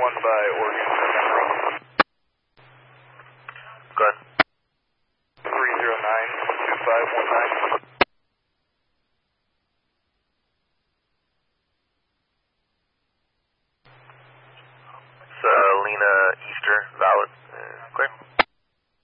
1 by Oregon. Go ahead. 309-2519. Lena Easter, valid.